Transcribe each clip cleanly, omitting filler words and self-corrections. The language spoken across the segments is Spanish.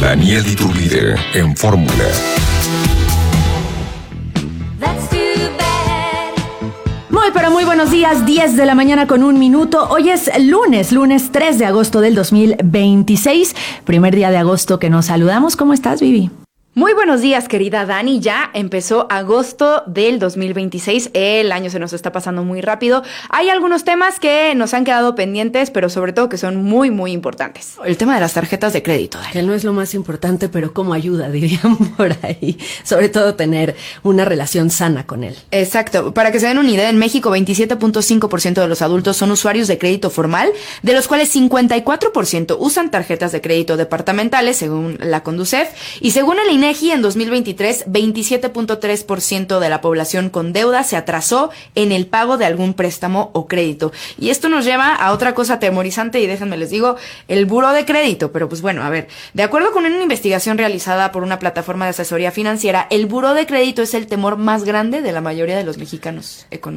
Daniel Iturbide en Fórmula. Pero muy buenos días, 10 de la mañana con 1 minuto. Hoy es lunes 3 de agosto del 2026, primer día de agosto que nos saludamos. ¿Cómo estás, Vivi? Muy buenos días, querida Dani. Ya empezó agosto del 2026. El año se nos está pasando muy rápido. Hay algunos temas que nos han quedado pendientes, pero sobre todo que son muy, muy importantes. El tema de las tarjetas de crédito, Dani. Que no es lo más importante, pero cómo ayuda, dirían por ahí. Sobre todo tener una relación sana con él. Exacto. Para que se den una idea, en México 27.5% de los adultos son usuarios de crédito formal, de los cuales 54% usan tarjetas de crédito departamentales, según la Conducef, y según el INEGI, en 2023, 27.3% de la población con deuda se atrasó en el pago de algún préstamo o crédito. Y esto nos lleva a otra cosa atemorizante, y déjenme les digo, el buró de crédito. Pero pues bueno, a ver, de acuerdo con una investigación realizada por una plataforma de asesoría financiera, el buró de crédito es el temor más grande de la mayoría de los mexicanos te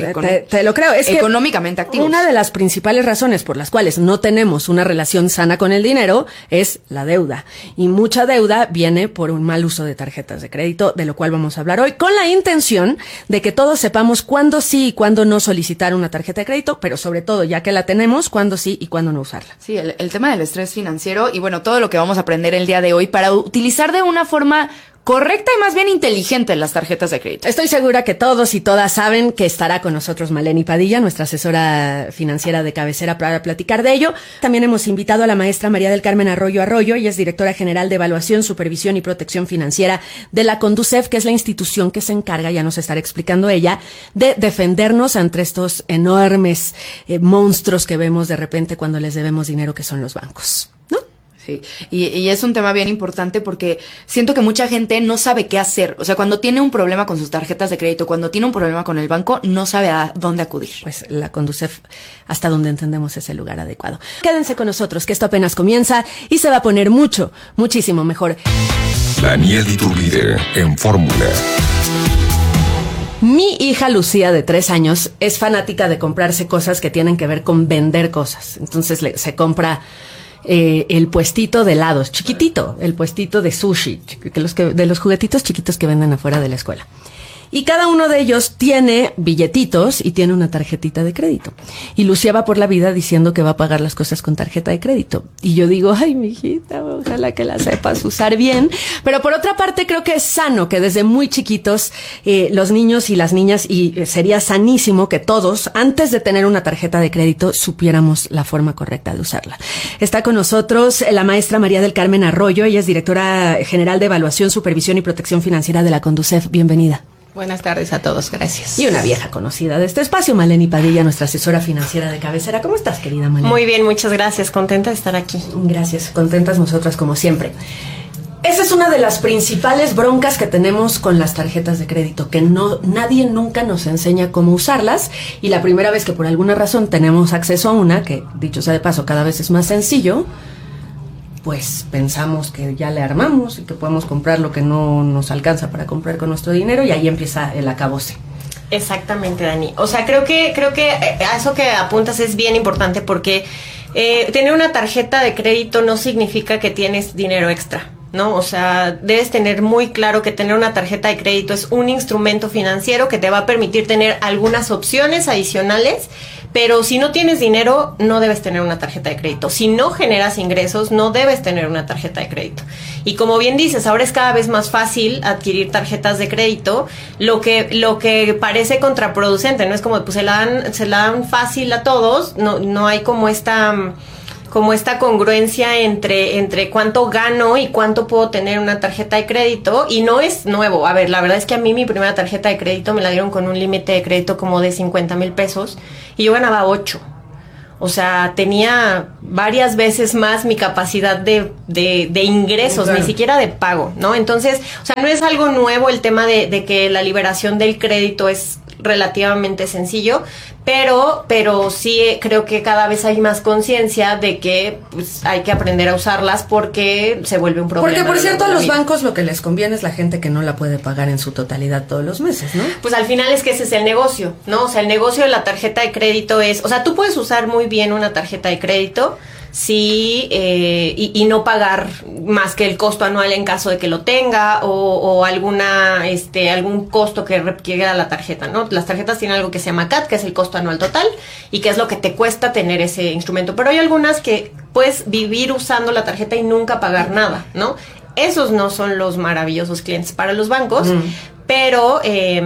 lo creo, es económicamente activos. Una de las principales razones por las cuales no tenemos una relación sana con el dinero es la deuda. Y mucha deuda viene por un mal uso de tarjetas de crédito, de lo cual vamos a hablar hoy, con la intención de que todos sepamos cuándo sí y cuándo no solicitar una tarjeta de crédito, pero sobre todo, ya que la tenemos, cuándo sí y cuándo no usarla. Sí, el tema del estrés financiero y bueno, todo lo que vamos a aprender el día de hoy para utilizar de una forma correcta y más bien inteligente las tarjetas de crédito. Estoy segura que todos y todas saben que estará con nosotros Maleni Padilla, nuestra asesora financiera de cabecera, para platicar de ello. También hemos invitado a la maestra María del Carmen Arroyo. Ella es directora general de Evaluación, Supervisión y Protección Financiera de la Conducef, que es la institución que se encarga, ya nos estará explicando ella, de defendernos ante estos enormes monstruos que vemos de repente cuando les debemos dinero, que son los bancos, ¿no? Sí, y es un tema bien importante porque siento que mucha gente no sabe qué hacer. O sea, cuando tiene un problema con sus tarjetas de crédito, cuando tiene un problema con el banco, no sabe a dónde acudir. Pues la Conducef, hasta donde entendemos, es el lugar adecuado. Quédense con nosotros, que esto apenas comienza y se va a poner muchísimo mejor. Daniel Iturbide en Fórmula. Mi hija Lucía, de 3 años, es fanática de comprarse cosas que tienen que ver con vender cosas. Entonces se compra el puestito de helados, chiquitito, el puestito de sushi, de los juguetitos chiquitos que venden afuera de la escuela. Y cada uno de ellos tiene billetitos y tiene una tarjetita de crédito. Y Lucía va por la vida diciendo que va a pagar las cosas con tarjeta de crédito. Y yo digo, ay, mijita, ojalá que la sepas usar bien. Pero por otra parte, creo que es sano que desde muy chiquitos los niños y las niñas, y sería sanísimo que todos, antes de tener una tarjeta de crédito, supiéramos la forma correcta de usarla. Está con nosotros la maestra María del Carmen Arroyo. Ella es directora general de Evaluación, Supervisión y Protección Financiera de la Conducef. Bienvenida. Buenas tardes a todos, gracias. Y una vieja conocida de este espacio, Maleni Padilla, nuestra asesora financiera de cabecera. ¿Cómo estás, querida Maleni? Muy bien, muchas gracias, contenta de estar aquí. Gracias, contentas nosotras como siempre. Esa es una de las principales broncas que tenemos con las tarjetas de crédito, que nadie nunca nos enseña cómo usarlas, y la primera vez que por alguna razón tenemos acceso a una, que dicho sea de paso cada vez es más sencillo, pues pensamos que ya le armamos y que podemos comprar lo que no nos alcanza para comprar con nuestro dinero, y ahí empieza el acabose. Exactamente, Dani. O sea, creo que a eso que apuntas es bien importante, porque tener una tarjeta de crédito no significa que tienes dinero extra, ¿no? O sea, debes tener muy claro que tener una tarjeta de crédito es un instrumento financiero que te va a permitir tener algunas opciones adicionales, pero si no tienes dinero, no debes tener una tarjeta de crédito. Si no generas ingresos, no debes tener una tarjeta de crédito. Y como bien dices, ahora es cada vez más fácil adquirir tarjetas de crédito, lo que parece contraproducente, ¿no? Es como, pues se la dan fácil a todos, no hay como esta congruencia entre cuánto gano y cuánto puedo tener una tarjeta de crédito, y no es nuevo. A ver, la verdad es que a mí mi primera tarjeta de crédito me la dieron con un límite de crédito como de 50,000 pesos y yo ganaba 8. O sea, tenía varias veces más mi capacidad de ingresos, claro, ni siquiera de pago, ¿no? Entonces, o sea, no es algo nuevo el tema de que la liberación del crédito es relativamente sencillo, pero sí creo que cada vez hay más conciencia de que pues, hay que aprender a usarlas porque se vuelve un problema. Porque, por cierto, a los bancos lo que les conviene es la gente que no la puede pagar en su totalidad todos los meses, ¿no? Pues al final es que ese es el negocio, ¿no? O sea, el negocio de la tarjeta de crédito es, o sea, tú puedes usar muy bien una tarjeta de crédito si y no pagar más que el costo anual en caso de que lo tenga o alguna algún costo que requiera la tarjeta, ¿no? Las tarjetas tienen algo que se llama CAT, que es el costo anual total y que es lo que te cuesta tener ese instrumento, pero hay algunas que puedes vivir usando la tarjeta y nunca pagar nada, ¿no? Esos no son los maravillosos clientes para los bancos, pero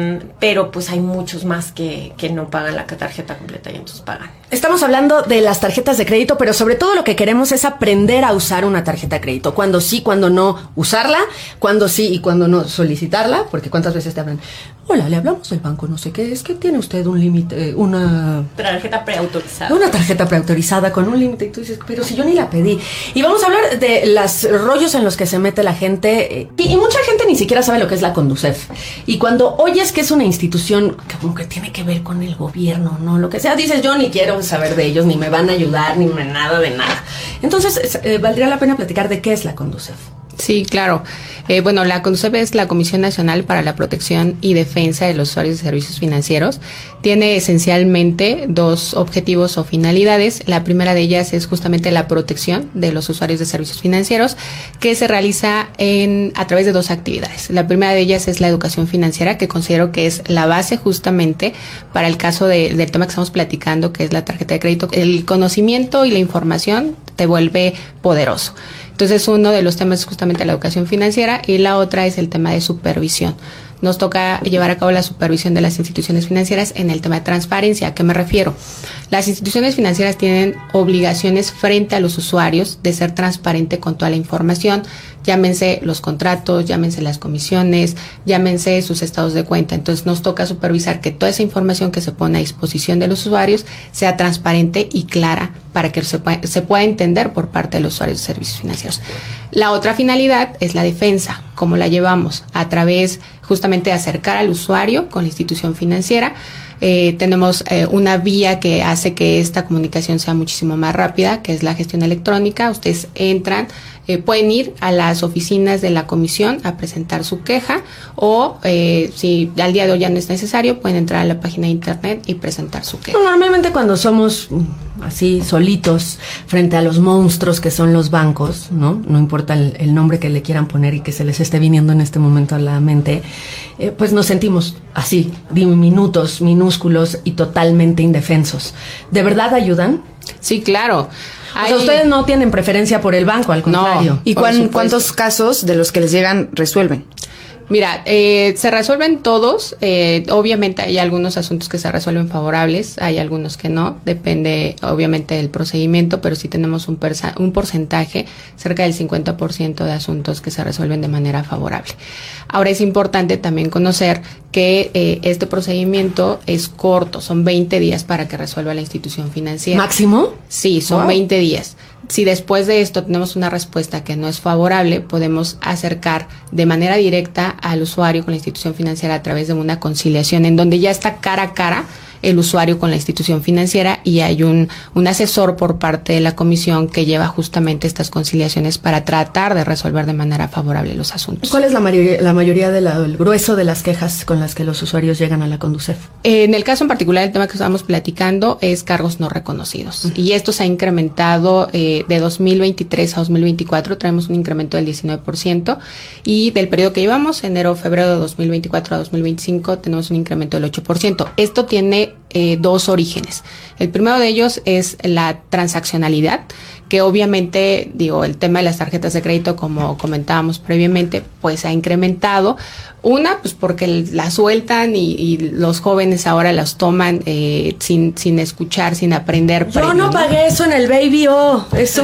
pues hay muchos más que no pagan la tarjeta completa y entonces pagan. Estamos hablando de las tarjetas de crédito, pero sobre todo lo que queremos es aprender a usar una tarjeta de crédito. Cuando sí, cuando no usarla, cuando sí y cuando no solicitarla, porque cuántas veces te hablan, hola, le hablamos del banco, no sé qué, es que tiene usted un límite, una tarjeta preautorizada. Una tarjeta preautorizada con un límite y tú dices, pero si yo ni la pedí. Y vamos a hablar de los rollos en los que se mete la gente y mucha gente ni siquiera sabe lo que es la Conducef. Y cuando oyes que es una institución que como que tiene que ver con el gobierno, no, lo que sea, dices, yo ni quiero saber de ellos, ni me van a ayudar, ni nada de nada. Entonces, valdría la pena platicar de qué es la Conducef. Sí, claro. Bueno, la CONDUCEF es la Comisión Nacional para la Protección y Defensa de los Usuarios de Servicios Financieros. Tiene esencialmente dos objetivos o finalidades. La primera de ellas es justamente la protección de los usuarios de servicios financieros, que se realiza a través de dos actividades. La primera de ellas es la educación financiera, que considero que es la base justamente para el caso del tema que estamos platicando, que es la tarjeta de crédito. El conocimiento y la información te vuelve poderoso. Entonces, uno de los temas es justamente la educación financiera y la otra es el tema de supervisión. Nos toca llevar a cabo la supervisión de las instituciones financieras en el tema de transparencia. ¿A qué me refiero? Las instituciones financieras tienen obligaciones frente a los usuarios de ser transparente con toda la información, llámense los contratos, llámense las comisiones, llámense sus estados de cuenta. Entonces nos toca supervisar que toda esa información que se pone a disposición de los usuarios sea transparente y clara para que se pueda entender por parte de los usuarios de servicios financieros. La otra finalidad es la defensa. ¿Cómo la llevamos? A través justamente de acercar al usuario con la institución financiera. Tenemos una vía que hace que esta comunicación sea muchísimo más rápida, que es la gestión electrónica. Ustedes entran, pueden ir a las oficinas de la comisión a presentar su queja o si al día de hoy ya no es necesario, pueden entrar a la página de internet y presentar su queja. Normalmente cuando somos así solitos frente a los monstruos que son los bancos, ¿no? No importa el nombre que le quieran poner y que se les esté viniendo en este momento a la mente, pues nos sentimos así, diminutos, minúsculos y totalmente indefensos. ¿De verdad ayudan? Sí, claro. O sea, ustedes no tienen preferencia por el banco, al contrario. No. ¿Y cuántos casos de los que les llegan resuelven? Mira, se resuelven todos. Obviamente hay algunos asuntos que se resuelven favorables, hay algunos que no. Depende, obviamente, del procedimiento, pero sí tenemos un porcentaje, cerca del 50% de asuntos que se resuelven de manera favorable. Ahora es importante también conocer que este procedimiento es corto, son 20 días para que resuelva la institución financiera. ¿Máximo? Sí, son 20 días. Si después de esto tenemos una respuesta que no es favorable, podemos acercar de manera directa al usuario con la institución financiera a través de una conciliación en donde ya está cara a cara el usuario con la institución financiera y hay un asesor por parte de la comisión que lleva justamente estas conciliaciones para tratar de resolver de manera favorable los asuntos. ¿Cuál es la mayoría del grueso de las quejas con las que los usuarios llegan a la Conducef? En el caso en particular, el tema que estamos platicando es cargos no reconocidos. Y esto se ha incrementado de 2023 a 2024, traemos un incremento del 19%, y del periodo que llevamos, enero-febrero de 2024 a 2025, tenemos un incremento del 8%. Esto tiene dos orígenes. El primero de ellos es la transaccionalidad, que obviamente, el tema de las tarjetas de crédito, como comentábamos previamente, pues ha incrementado. Una, pues porque la sueltan y los jóvenes ahora las toman sin escuchar, sin aprender. Yo no pagué eso en el Baby eso.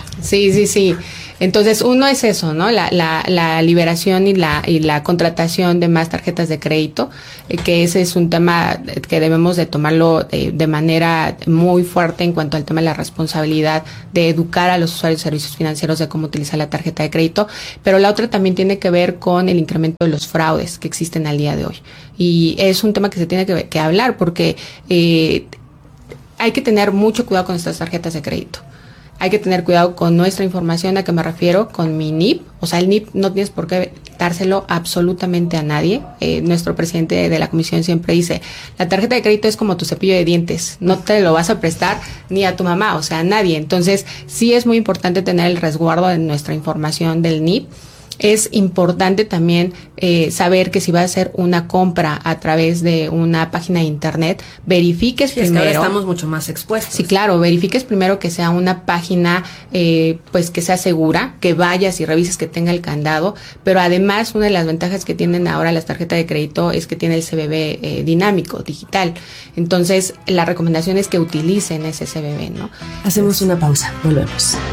Sí. Entonces, uno es eso, ¿no? La liberación y la contratación de más tarjetas de crédito, que ese es un tema que debemos de tomarlo de manera muy fuerte en cuanto al tema de la responsabilidad de educar a los usuarios de servicios financieros de cómo utilizar la tarjeta de crédito. Pero la otra también tiene que ver con el incremento de los fraudes que existen al día de hoy. Y es un tema que se tiene que hablar porque hay que tener mucho cuidado con estas tarjetas de crédito. hay que tener cuidado con nuestra información. ¿A qué me refiero? Con mi NIP. O sea, el NIP no tienes por qué dárselo absolutamente a nadie. Nuestro presidente de la comisión siempre dice, la tarjeta de crédito es como tu cepillo de dientes. No te lo vas a prestar ni a tu mamá, o sea, a nadie. Entonces, sí es muy importante tener el resguardo de nuestra información del NIP. Es importante también saber que si va a hacer una compra a través de una página de internet, verifiques primero. Es que ahora estamos mucho más expuestos. Sí, claro, verifiques primero que sea una página pues que sea segura, que vayas y revises que tenga el candado, pero además una de las ventajas que tienen ahora las tarjetas de crédito es que tiene el CBV dinámico, digital. Entonces, la recomendación es que utilicen ese CBV, ¿no? Hacemos una pausa, volvemos.